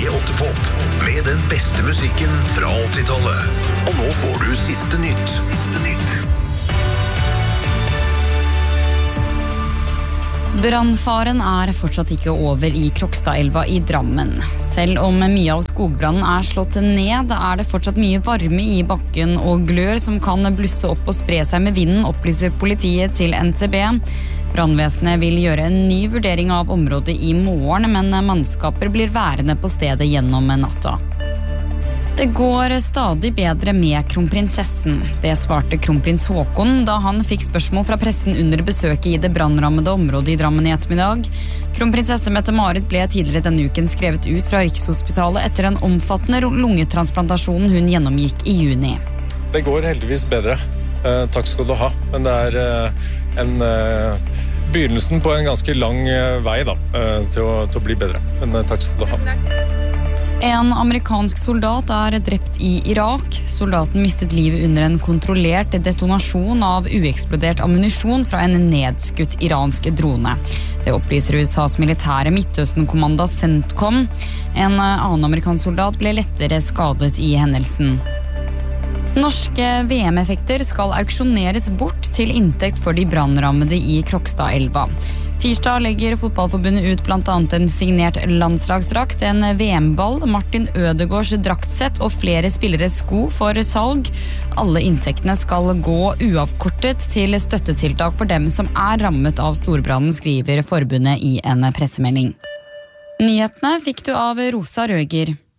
P8 Pop med den beste musikken fra 80-tallet. Og nå får du siste nytt. Brannfaren fortsatt ikke over i Krokstadelva i Drammen. Selv om mye av skogbrannen slått ned, det fortsatt mye varme i bakken og glør som kan blusse opp og spre seg med vinden, opplyser politiet til NTB. Brannvesenet vil gjøre en ny vurdering av området i morgen, men mannskaper blir værende på stedet gjennom natta. Det går stadig bedre med kronprinsessen. Det svarte kronprins Håkon da han fikk spørsmål fra pressen under besøket i det brannrammede området i Drammen i ettermiddag. Kronprinsesse Mette-Marit ble tidligere denne uken skrevet ut fra Rikshospitalet etter en omfattende lungetransplantasjon hun gjennomgikk i juni. Det går heldigvis bedre. Takk skal du ha. Men det en begynnelsen på en ganske lang vei til å bli bedre. Men takk skal du ha. En amerikansk soldat drept i Irak. Soldaten mistet livet under en kontrollert detonasjon av ueksplodert ammunisjon fra en nedskutt iransk drone. Det opplyser USAs militære Midtøsten-kommando CENTCOM. En annen amerikansk soldat ble lettere skadet i hendelsen. Norske VM-effekter skal auksjoneres bort til inntekt for de brannrammede i Krokstadelva. Tirsdag legger fotballforbundet ut blant annet en signert landslagsdrakt, en VM-ball, Martin Ødegaards draktsett og flere spilleres sko for salg. Alle inntektene skal gå uavkortet til støttetiltak for dem som rammet av storbrannen, skriver forbundet i en pressemelding. Nyhetene fikk du av Rosa Røger.